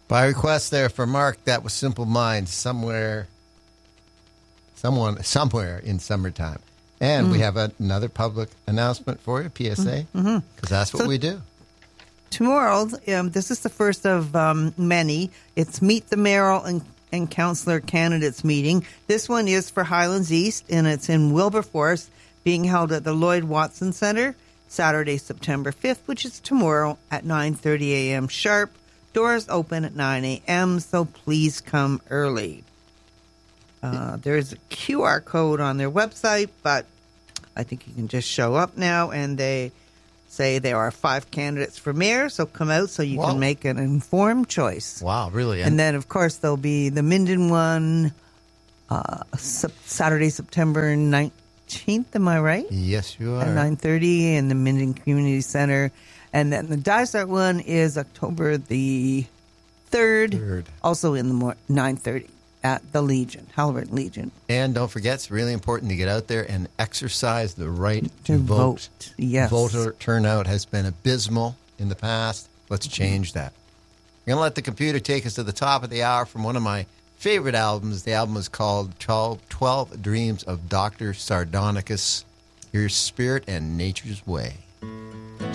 By request there for Mark, that was Simple Minds, somewhere in summertime. And we have another public announcement for you, PSA, because that's what we do. Tomorrow, this is the first of many. It's Meet the Mayoral and Councillor Candidates meeting. This one is for Highlands East, and it's in Wilberforce, being held at the Lloyd Watson Centre, Saturday, September 5th, which is tomorrow at 9:30 a.m. sharp. Doors open at 9 a.m., so please come early. There's a QR code on their website, but I think you can just show up now, and they say there are 5 candidates for mayor, so come out so you can make an informed choice. Wow, really? And then, of course, there'll be the Minden one Saturday, September 19th, am I right? Yes, you are. At 9:30 in the Minden Community Center. And then the Dysart one is October the 3rd. Also in the 9:30 at the Legion, Halbert Legion. And don't forget, it's really important to get out there and exercise the right to vote. Yes. Voter turnout has been abysmal in the past. Let's change that. I'm going to let the computer take us to the top of the hour from one of my favorite albums. The album is called 12 Dreams of Dr. Sardonicus. Here's Spirit and Nature's Way.